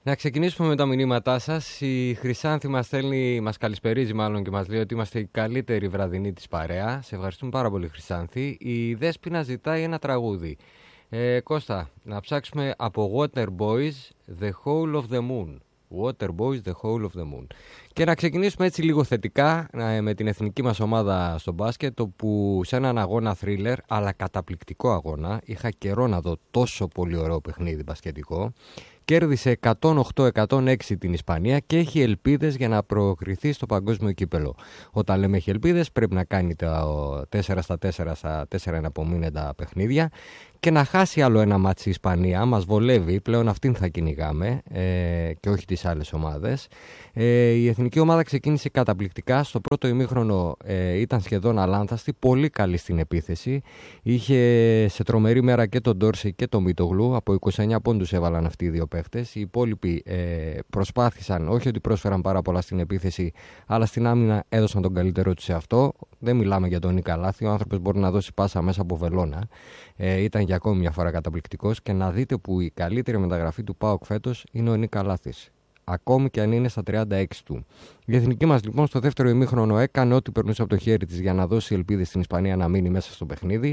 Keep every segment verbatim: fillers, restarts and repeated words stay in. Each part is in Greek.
Να ξεκινήσουμε με τα μηνύματά σας. Η Χρυσάνθη μας στέλνει, μας καλησπερίζει μάλλον και μας λέει ότι είμαστε η καλύτερη βραδινή της παρέα. Σε ευχαριστούμε πάρα πολύ, Χρυσάνθη. Η Δέσποινα ζητάει ένα τραγούδι. Ε, Κώστα, να ψάξουμε από Water Boys The Whole of the Moon. Water Boys The Whole of the Moon. Και να ξεκινήσουμε έτσι λίγο θετικά με την εθνική μας ομάδα στο μπάσκετ, όπου σε έναν αγώνα thriller, αλλά καταπληκτικό αγώνα, είχα καιρό να δω τόσο πολύ ωραίο παιχνίδι μπασκετικό. Κέρδισε εκατόν οκτώ εκατόν έξι την Ισπανία και έχει ελπίδες για να προκριθεί στο παγκόσμιο κύπελο. Όταν λέμε έχει ελπίδες, πρέπει να κάνει τα τέσσερα στα τέσσερα στα τέσσερα εναπομείνοντα παιχνίδια και να χάσει άλλο ένα μάτσι η Ισπανία. Μας βολεύει, πλέον αυτήν θα κυνηγάμε ε, και όχι τις άλλες ομάδες. Ε, η εθνική ομάδα ξεκίνησε καταπληκτικά. Στο πρώτο ημίχρονο ε, ήταν σχεδόν αλάνθαστη, πολύ καλή στην επίθεση. Είχε σε τρομερή μέρα και τον Ντόρσεϊ και τον Μίτογλου. Από είκοσι εννέα πόντους έβαλαν αυτοί οι δύο παίχτες. Οι υπόλοιποι ε, προσπάθησαν, όχι ότι πρόσφεραν πάρα πολλά στην επίθεση, αλλά στην άμυνα έδωσαν τον καλύτερό τους σε αυτό. Δεν μιλάμε για τον Νίκα Λάθη. Ο άνθρωπος μπορεί να δώσει πάσα μέσα από βελόνα. Ε, ήταν για ακόμη μια φορά καταπληκτικός. Και να δείτε που η καλύτερη μεταγραφή του ΠΑΟΚ φέτος είναι ο Νίκα Λάθης. Ακόμη και αν είναι στα τριάντα έξι του. Η εθνική μας λοιπόν στο δεύτερο ημίχρονο έκανε ό,τι περνούσε από το χέρι της για να δώσει ελπίδες στην Ισπανία να μείνει μέσα στο παιχνίδι.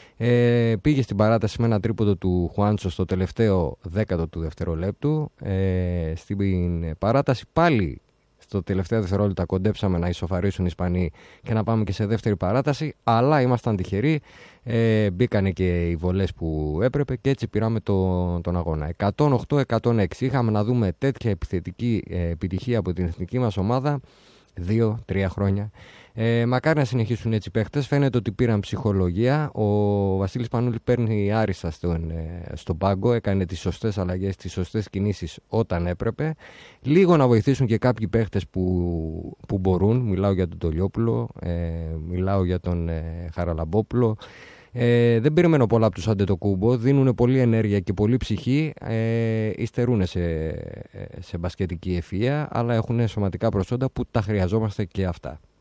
Ε, πήγε στην παράταση με ένα τρίποντο του Χουάντσο στο τελευταίο δέκατο του δευτερολέπτου. Ε, στην παράταση πάλι στο τελευταίο δευτερόλεπτα κοντέψαμε να ισοφαρίσουν οι Ισπανοί και να πάμε και σε δεύτερη παράταση, αλλά ήμασταν τυχεροί. Ε, μπήκανε και οι βολές που έπρεπε και έτσι πήραμε το, τον αγώνα. εκατόν οκτώ εκατόν έξι. Είχαμε να δούμε τέτοια επιθετική ε, επιτυχία από την εθνική μας ομάδα δύο τρία χρόνια. Ε, μακάρι να συνεχίσουν έτσι οι παίχτες. Φαίνεται ότι πήραν ψυχολογία. Ο Βασίλης Πανούλη παίρνει άριστα στον, ε, στον πάγκο. Έκανε τις σωστές αλλαγές, τις σωστές κινήσεις όταν έπρεπε. Λίγο να βοηθήσουν και κάποιοι παίχτες που, που μπορούν. Μιλάω για τον Τολιόπουλο, ε, μιλάω για τον ε, Χαραλαμπόπουλο. Ε, δεν περιμένω πολλά από τους Αντετοκούμπο. Δίνουν πολλή ενέργεια και πολλή ψυχή. Ε, υστερούν σε, σε μπασκετική ευφυΐα, αλλά έχουν σωματικά προσόντα που τα χρειαζόμαστε και αυτά.